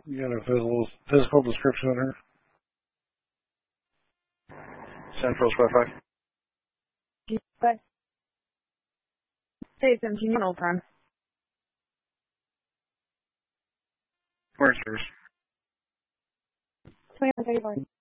You got a physical description on her? Central's Wi-Fi. But say 17 no time. Where's yours? 21:34.